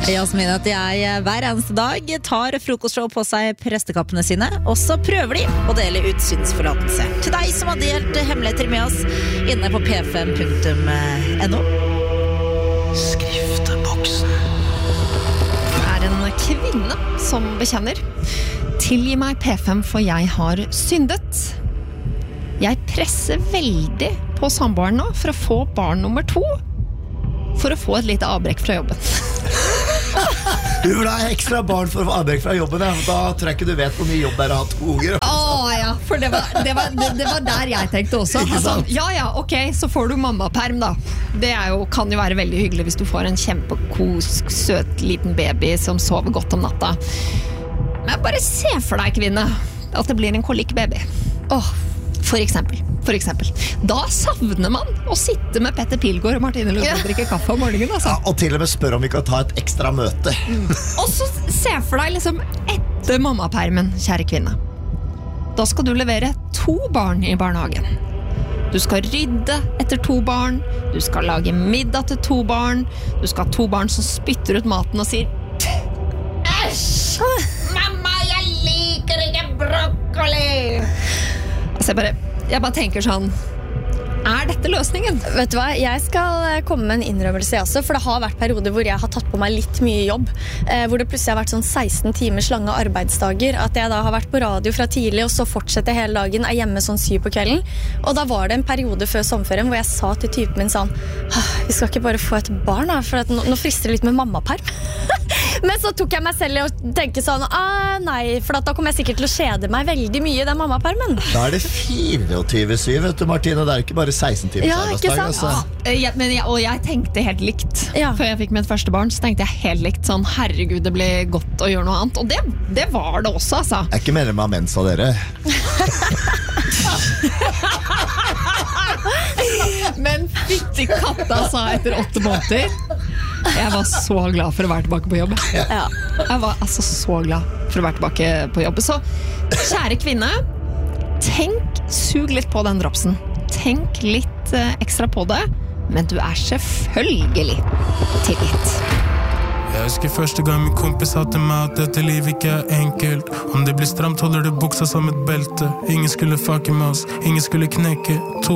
Jasmin, at jeg hver eneste dag tar frokostshow på seg prestekappene sine, og så prøver de å dele ut synsforlatelse. Til deg som har delt hemmeligheter med oss inne på p5.no. Skrifteboksen. Det en kvinne som bekjenner. Tilgi meg P5, for jeg har syndet. Jeg presser veldig på samboeren nå for å få barn nummer 2, for å få et lite avbrekk fra jobben. Du vil ha ekstra barn for å få avbrekk fra jobben, ja. Da tror jeg ikke du vet hvor mye jobb det å ha 2 unger. Ja, for det var der jeg tenkte også. Altså, ja, ok, så får du mammaperm da. Det kan jo være veldig hyggelig hvis du får en kjempekosk, søt liten baby som sover godt om natta. Men bare se for deg, kvinne, at det blir en kolikk-baby. For eksempel. Da savner man å sitte med Petter Pilgaard og Martine Lund og drikke kaffe om morgenen, altså. Ja, og til og med spørre om vi kan ta et ekstra møte. Og så se for deg liksom etter mammapermen, kjære kvinne. Da skal du levere 2 barn i barnehagen. Du skal rydde etter 2 barn, du skal lage middag til 2 barn, du skal ha 2 barn som spytter ut maten og sier «Æsj! Mamma, jeg liker ikke brokkoli!» Altså jeg bare tenker sånn, dette løsningen? Vet du hva, jeg skal komme med en innrømmelse også, for det har vært perioder hvor jeg har tatt på meg litt mye jobb, hvor det plutselig har vært sånn 16 timers lange arbeidsdager, at jeg da har vært på radio fra tidlig, og så fortsetter hele dagen, hjemme sånn 7 på kvelden, og da var det en periode før sommerferien hvor jeg sa til typen min sånn, vi skal ikke bare få et barn da, for at nå frister det litt med mammaperm. Men så tok jeg meg selv i å tenke sånn, nei, for da kommer jeg sikkert til å kjede meg veldig mye i den mammapermen. Da det 24/7, vet du, Martine, det ikke bare 16 timers arbeidsdag. Altså. Og jeg tenkte helt likt. Før jeg fikk mitt første barn, så tenkte jeg helt likt sånn, herregud, det blir godt å gjøre noe annet. Og det var det også, altså. Jeg ikke medlem av Mensa, dere. Men fytti katta, sa etter 8 måneder. Jeg var så glad for å være tilbake på jobb. Jeg var altså så glad for å være tilbake på jobb. Så kjære kvinne, sug litt på den dropsen. Tenk litt ekstra på det, men du selvfølgelig tilgitt. Jeg husker første gang min kompis sa til meg at dette livet ikke enkelt. Om det blir stramt holder du buksa som et belte. Ingen skulle fucke med oss, ingen skulle knekke.